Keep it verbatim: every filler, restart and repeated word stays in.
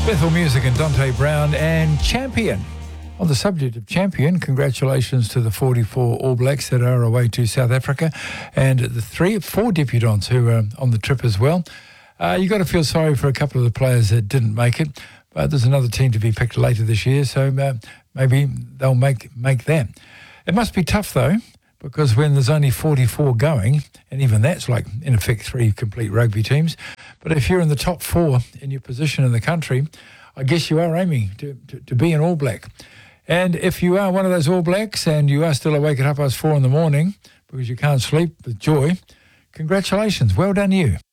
Bethel Music and Dante Brown and Champion. On the subject of Champion, congratulations to the forty-four All Blacks that are away to South Africa and the three, four debutants who are on the trip as well. Uh, you've got to feel sorry for a couple of the players that didn't make it, but there's another team to be picked later this year, so uh, maybe they'll make, make that. It must be tough, though, because when there's only forty-four going, and even that's like, in effect, three complete rugby teams, but if you're in the top four in your position in the country, I guess you are aiming to, to, to be an All Black. And if you are one of those All Blacks and you are still awake at half past four in the morning because you can't sleep with joy, congratulations. Well done you.